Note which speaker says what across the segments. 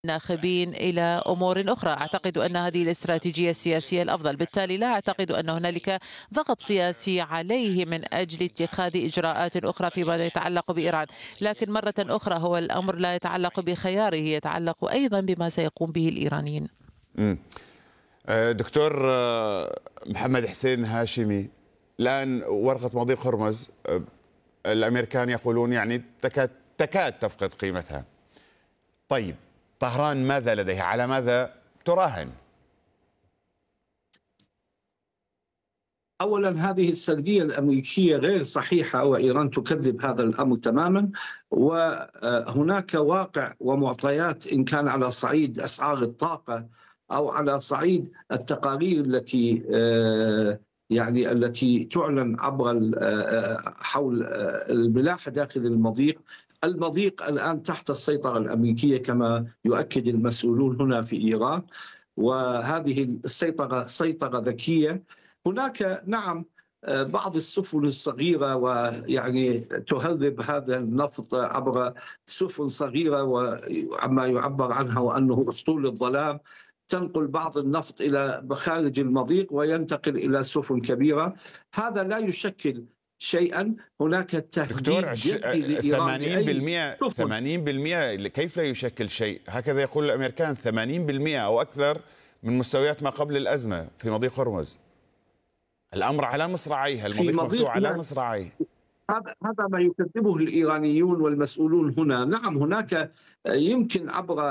Speaker 1: الناخبين إلى أمور أخرى. أعتقد أن هذه الاستراتيجية السياسية الأفضل، بالتالي لا أعتقد أن هنالك ضغط سياسي عليه من أجل اتخاذ إجراءات أخرى فيما يتعلق بإيران. لكن مرة أخرى هو الأمر لا يتعلق بخياره، يتعلق أيضا بما سيقوم به الإيرانيين.
Speaker 2: دكتور محمد حسين هاشمي، الآن ورقة مضيق هرمز الأمريكان يقولون يعني تكاد تفقد قيمتها. طيب طهران ماذا لديها؟ على ماذا تراهن؟
Speaker 3: أولا هذه السردية الأمريكية غير صحيحة، وإيران تكذب هذا الأمر تماما. وهناك واقع ومعطيات إن كان على صعيد أسعار الطاقة أو على صعيد التقارير التي تعلن عبر حول الملاحة داخل المضيق. المضيق الآن تحت السيطرة الأمريكية كما يؤكد المسؤولون هنا في إيران، وهذه السيطرة سيطرة ذكية. هناك نعم بعض السفن الصغيرة ويعني تهرب هذا النفط عبر سفن صغيرة وعما يعبر عنها وأنه أسطول الظلام، تنقل بعض النفط إلى مخارج المضيق وينتقل إلى سفن كبيرة. هذا لا يشكل شيئا. هناك تهديد جدي لإيران
Speaker 2: 80% كيف لا يشكل شيء؟ هكذا يقول الأمريكان، 80% أو أكثر من مستويات ما قبل الأزمة في مضيق هرمز. الأمر على مصراعيه، المضيق مفتوح على مصراعيه.
Speaker 3: هذا ما يكذبه الإيرانيون والمسؤولون هنا. نعم هناك يمكن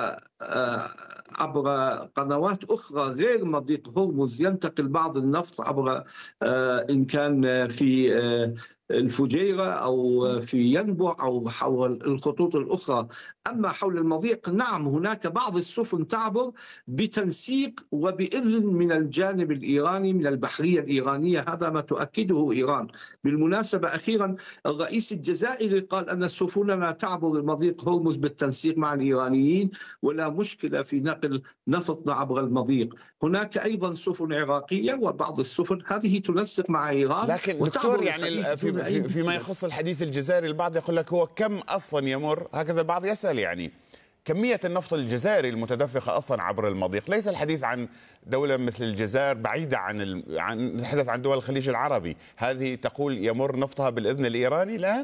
Speaker 3: عبر قنوات أخرى غير مضيق هرمز ينتقل بعض النفط عبر إن كان في الفجيرة أو في ينبع أو حول الخطوط الأخرى. أما حول المضيق نعم هناك بعض السفن تعبر بتنسيق وبإذن من الجانب الإيراني، من البحرية الإيرانية. هذا ما تؤكده إيران. بالمناسبة أخيرا الرئيس الجزائري قال أن سفننا تعبر المضيق هرمز بالتنسيق مع الإيرانيين ولا مشكلة في نقل نفط عبر المضيق. هناك أيضا سفن عراقية وبعض السفن هذه تنسق مع إيران.
Speaker 2: لكن دكتور يعني فيما يخص الحديث الجزائري البعض يقول لك هو كم أصلا يمر، هكذا البعض يسأل يعني كمية النفط الجزائري المتدفقة أصلا عبر المضيق. ليس الحديث عن دولة مثل الجزائر بعيدة نتحدث عن دول الخليج العربي. هذه تقول يمر نفطها بالإذن الإيراني الآن؟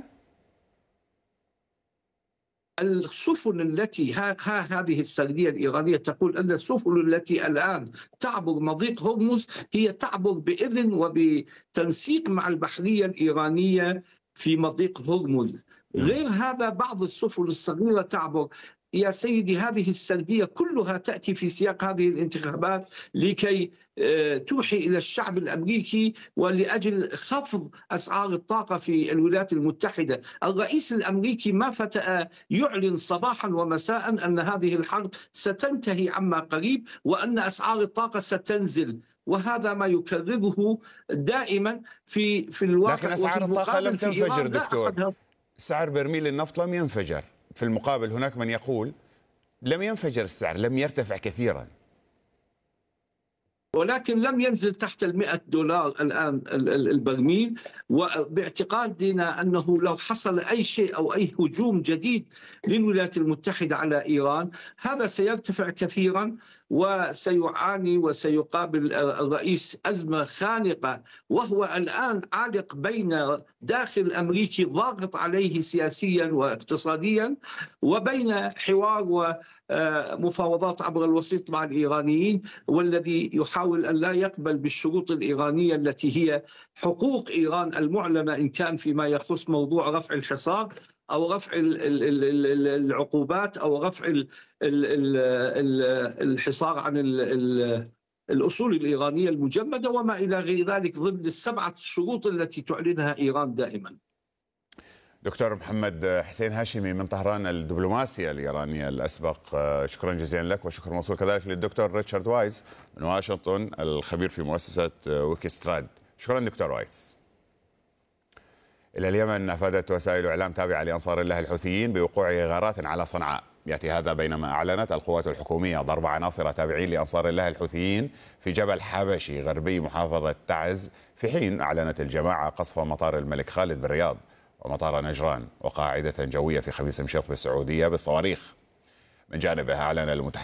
Speaker 3: السفن التي هذه السردية الإيرانية تقول أن السفن التي الآن تعبر مضيق هرمز هي تعبر بإذن وبتنسيق مع البحرية الإيرانية في مضيق هرمز. غير هذا بعض السفن الصغيرة تعبر. يا سيدي هذه السردية كلها تأتي في سياق هذه الانتخابات لكي توحي إلى الشعب الأمريكي ولأجل خفض أسعار الطاقة في الولايات المتحدة. الرئيس الأمريكي ما فتأ يعلن صباحا ومساء أن هذه الحرب ستنتهي عما قريب وأن أسعار الطاقة ستنزل، وهذا ما يكرره دائما في الواقع.
Speaker 2: لكن أسعار الطاقة لم تنفجر دكتور، سعر برميل النفط لم ينفجر. في المقابل هناك من يقول لم ينفجر السعر، لم يرتفع كثيرا،
Speaker 3: ولكن لم ينزل تحت $100 الآن البرميل. وباعتقادنا أنه لو حصل أي شيء أو أي هجوم جديد للولايات المتحدة على إيران هذا سيرتفع كثيرا وسيعاني وسيقابل الرئيس أزمة خانقة، وهو الآن عالق بين داخل أمريكي ضاغط عليه سياسيا واقتصاديا وبين حوار ومفاوضات عبر الوسيط مع الإيرانيين، والذي يحاول أن لا يقبل بالشروط الإيرانية التي هي حقوق إيران المعلنة إن كان فيما يخص موضوع رفع الحصار أو رفع العقوبات أو رفع الحصار عن الأصول الإيرانية المجمدة وما إلى غير ذلك ضمن ال7 شروط التي تعلنها إيران دائما.
Speaker 2: دكتور محمد حسين هاشمي من طهران، الدبلوماسية الإيرانية الأسبق، شكرا جزيلا لك، وشكرا موصول كذلك للدكتور ريتشارد وايتس من واشنطن الخبير في مؤسسة ويكستراد. شكرا دكتور وايتس. إلى اليمن، أفادت وسائل إعلام تابعة لأنصار الله الحوثيين بوقوع غارات على صنعاء. يأتي هذا بينما أعلنت القوات الحكومية ضرب عناصر تابعين لأنصار الله الحوثيين في جبل حبشي غربي محافظة تعز، في حين أعلنت الجماعة قصف مطار الملك خالد بالرياض ومطار نجران وقاعدة جوية في خميس مشيط بالسعودية بالصواريخ. من جانبه أعلن المتحدث